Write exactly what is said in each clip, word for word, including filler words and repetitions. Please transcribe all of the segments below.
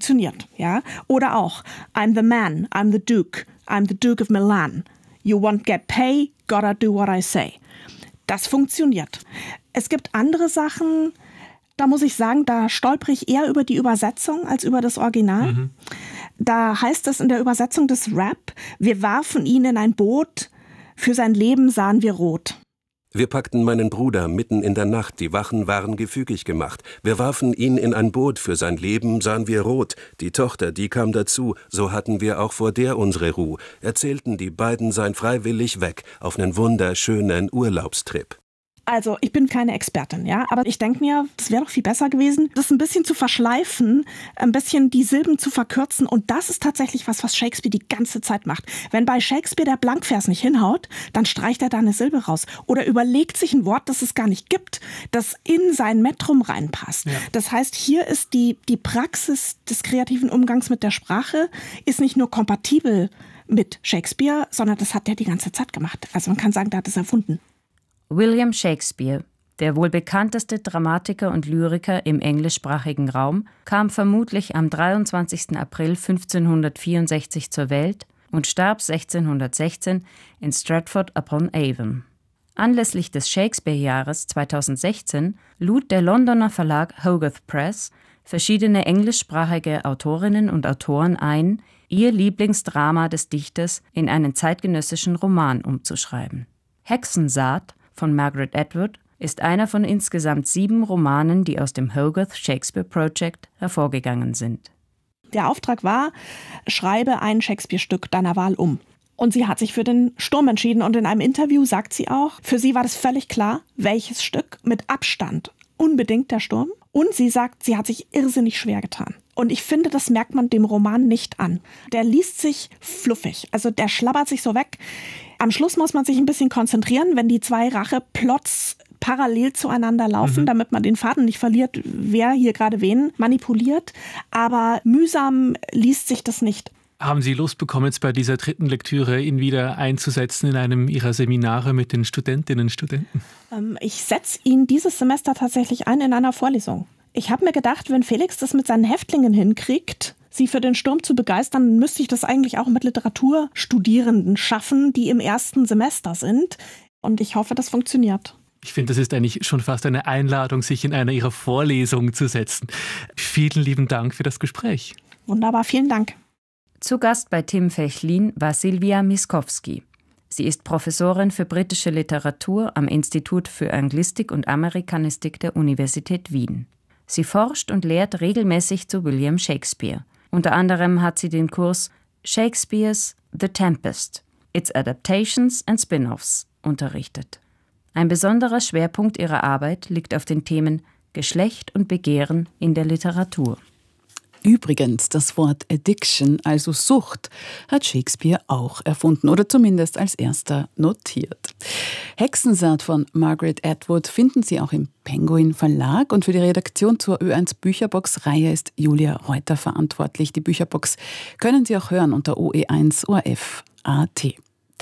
funktioniert. Ja? Oder auch, I'm the man, I'm the Duke, I'm the Duke of Milan. You won't get pay, gotta do what I say. Das funktioniert. Es gibt andere Sachen, da muss ich sagen, da stolpere ich eher über die Übersetzung als über das Original. Mhm. Da heißt es in der Übersetzung des Rap, wir warfen ihn in ein Boot, für sein Leben sahen wir rot. Wir packten meinen Bruder mitten in der Nacht, die Wachen waren gefügig gemacht. Wir warfen ihn in ein Boot, für sein Leben sahen wir rot. Die Tochter, die kam dazu, so hatten wir auch vor der unsere Ruh. Erzählten die beiden seien freiwillig weg, auf nen wunderschönen Urlaubstrip. Also ich bin keine Expertin, ja, aber ich denke mir, es wäre doch viel besser gewesen, das ein bisschen zu verschleifen, ein bisschen die Silben zu verkürzen und das ist tatsächlich was, was Shakespeare die ganze Zeit macht. Wenn bei Shakespeare der Blankvers nicht hinhaut, dann streicht er da eine Silbe raus oder überlegt sich ein Wort, das es gar nicht gibt, das in sein Metrum reinpasst. Ja. Das heißt, hier ist die, die Praxis des kreativen Umgangs mit der Sprache ist nicht nur kompatibel mit Shakespeare, sondern das hat er die ganze Zeit gemacht. Also man kann sagen, der hat es erfunden. William Shakespeare, der wohl bekannteste Dramatiker und Lyriker im englischsprachigen Raum, kam vermutlich am dreiundzwanzigsten April fünfzehnhundertvierundsechzig zur Welt und starb sechzehnhundertsechzehn in Stratford-upon-Avon. Anlässlich des Shakespeare-Jahres zweitausendsechzehn lud der Londoner Verlag Hogarth Press verschiedene englischsprachige Autorinnen und Autoren ein, ihr Lieblingsdrama des Dichters in einen zeitgenössischen Roman umzuschreiben. Hexensaat von Margaret Atwood ist einer von insgesamt sieben Romanen, die aus dem Hogarth Shakespeare Project hervorgegangen sind. Der Auftrag war, schreibe ein Shakespeare-Stück deiner Wahl um. Und sie hat sich für den Sturm entschieden und in einem Interview sagt sie auch, für sie war das völlig klar, welches Stück mit Abstand unbedingt der Sturm. Und sie sagt, sie hat sich irrsinnig schwer getan. Und ich finde, das merkt man dem Roman nicht an. Der liest sich fluffig, also der schlabbert sich so weg. Am Schluss muss man sich ein bisschen konzentrieren, wenn die zwei Racheplots parallel zueinander laufen, mhm. damit man den Faden nicht verliert, wer hier gerade wen manipuliert. Aber mühsam liest sich das nicht. Haben Sie Lust bekommen, jetzt bei dieser dritten Lektüre ihn wieder einzusetzen in einem Ihrer Seminare mit den Studentinnen und Studenten? Ähm, ich setze ihn dieses Semester tatsächlich ein in einer Vorlesung. Ich habe mir gedacht, wenn Felix das mit seinen Häftlingen hinkriegt, sie für den Sturm zu begeistern, müsste ich das eigentlich auch mit Literaturstudierenden schaffen, die im ersten Semester sind. Und ich hoffe, das funktioniert. Ich finde, das ist eigentlich schon fast eine Einladung, sich in einer Ihrer Vorlesungen zu setzen. Vielen lieben Dank für das Gespräch. Wunderbar, vielen Dank. Zu Gast bei Tim Fechlin war Silvia Miskowski. Sie ist Professorin für britische Literatur am Institut für Anglistik und Amerikanistik der Universität Wien. Sie forscht und lehrt regelmäßig zu William Shakespeare. Unter anderem hat sie den Kurs Shakespeare's The Tempest, Its Adaptations and Spin-offs unterrichtet. Ein besonderer Schwerpunkt ihrer Arbeit liegt auf den Themen Geschlecht und Begehren in der Literatur. Übrigens, das Wort Addiction, also Sucht, hat Shakespeare auch erfunden oder zumindest als erster notiert. Hexensaat von Margaret Atwood finden Sie auch im Penguin Verlag und für die Redaktion zur Ö eins Bücherbox-Reihe ist Julia Reuter verantwortlich. Die Bücherbox können Sie auch hören unter O E eins O R F Punkt A T.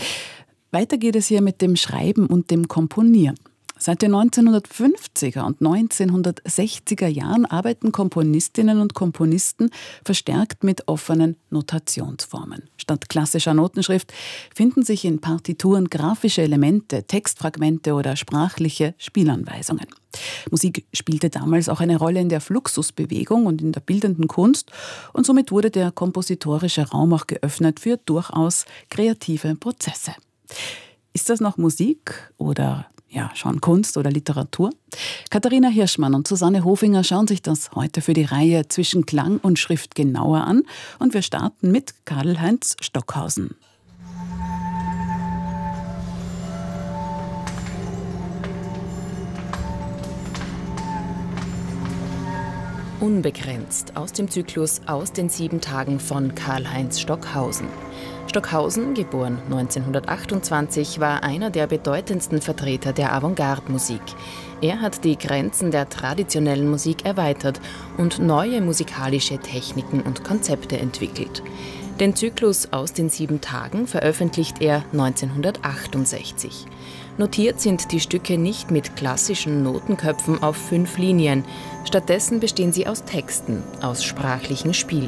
Weiter geht es hier mit dem Schreiben und dem Komponieren. Seit den neunzehnhundertfünfziger und neunzehnhundertsechziger Jahren arbeiten Komponistinnen und Komponisten verstärkt mit offenen Notationsformen. Statt klassischer Notenschrift finden sich in Partituren grafische Elemente, Textfragmente oder sprachliche Spielanweisungen. Musik spielte damals auch eine Rolle in der Fluxusbewegung und in der bildenden Kunst und somit wurde der kompositorische Raum auch geöffnet für durchaus kreative Prozesse. Ist das noch Musik oder ja, schon Kunst oder Literatur? Katharina Hirschmann und Susanne Hofinger schauen sich das heute für die Reihe Zwischen Klang und Schrift genauer an und wir starten mit Karl-Heinz Stockhausen. Unbegrenzt aus dem Zyklus Aus den sieben Tagen von Karl-Heinz Stockhausen. Stockhausen, geboren neunzehnhundertachtundzwanzig, war einer der bedeutendsten Vertreter der Avantgarde-Musik. Er hat die Grenzen der traditionellen Musik erweitert und neue musikalische Techniken und Konzepte entwickelt. Den Zyklus Aus den sieben Tagen veröffentlicht er neunzehnhundertachtundsechzig. Notiert sind die Stücke nicht mit klassischen Notenköpfen auf fünf Linien. Stattdessen bestehen sie aus Texten, aus sprachlichen Spielen.